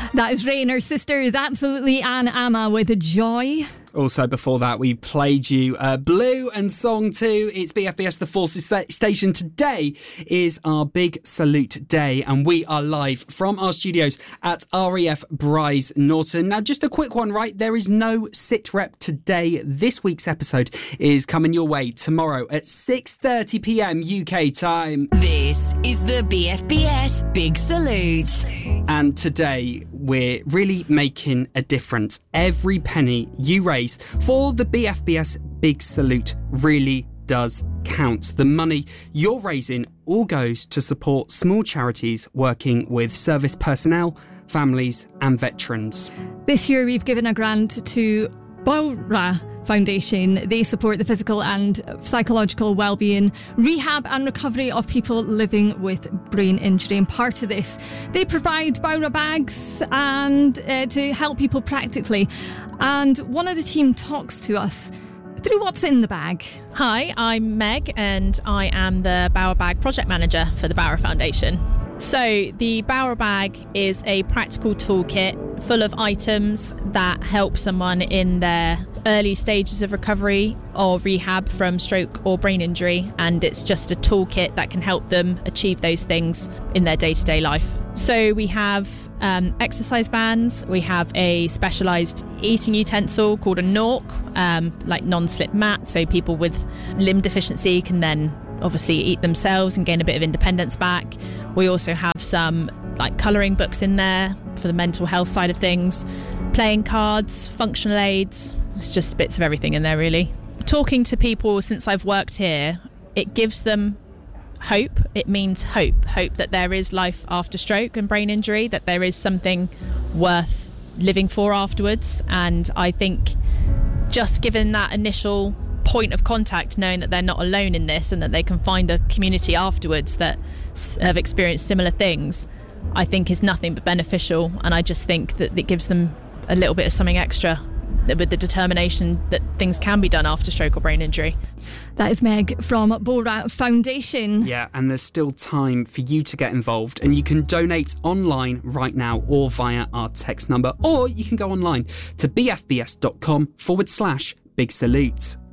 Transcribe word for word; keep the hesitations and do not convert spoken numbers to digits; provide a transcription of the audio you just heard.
That is Rain. Her sister is Absolutely and Amma with Joy. Also, before that, we played you uh, Blue and Song two. It's B F B S The Forces st- Station. Today is our Big Salute Day, and we are live from our studios at R E F Bryce Norton. Now, just a quick one, right? There is no sit rep today. This week's episode is coming your way tomorrow at six thirty p.m. U K time. This is the B F B S Big Salute. And today, we're really making a difference. Every penny you raise for the B F B S Big Salute really does count. The money you're raising all goes to support small charities working with service personnel, families and veterans. This year we've given a grant to Baura Foundation. They support the physical and psychological well-being, rehab and recovery of people living with brain injury. And part of this, they provide Baura bags and uh, to help people practically. And one of the team talks to us through what's in the bag. Hi, I'm Meg and I am the Baura Bag Project Manager for the Baura Foundation. So the Baura Bag is a practical toolkit full of items that help someone in their early stages of recovery or rehab from stroke or brain injury, and it's just a toolkit that can help them achieve those things in their day-to-day life. So we have um, exercise bands, we have a specialised eating utensil called a Nork, um, like non-slip mat, so people with limb deficiency can then obviously eat themselves and gain a bit of independence back. We also have some like colouring books in there for the mental health side of things, playing cards, functional aids. It's just bits of everything in there really. Talking to people since I've worked here, it gives them hope. It means hope. Hope that there is life after stroke and brain injury, that there is something worth living for afterwards. And I think just given that initial point of contact, knowing that they're not alone in this and that they can find a community afterwards that have experienced similar things, I think is nothing but beneficial. And I just think that it gives them a little bit of something extra with the determination that things can be done after stroke or brain injury. That is Meg from Baura Foundation. Yeah, and there's still time for you to get involved, and you can donate online right now or via our text number, or you can go online to bfbs.com forward slash big salute.